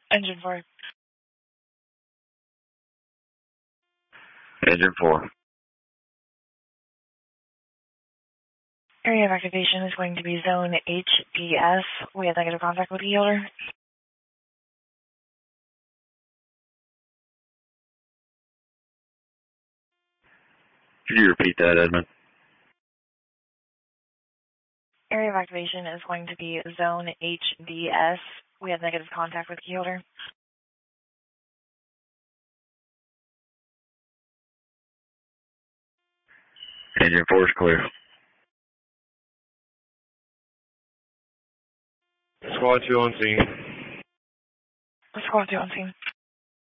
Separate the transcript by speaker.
Speaker 1: Engine 4.
Speaker 2: Engine 4.
Speaker 1: Area of activation is going to be zone HDS. We have negative contact with the yielder.
Speaker 2: Could you repeat that, Edmund?
Speaker 1: Area of activation is going to be zone HDS. We have negative contact with the yielder.
Speaker 2: Engine 4 is clear.
Speaker 3: Squad 2 on scene.
Speaker 1: Squad 2 on scene.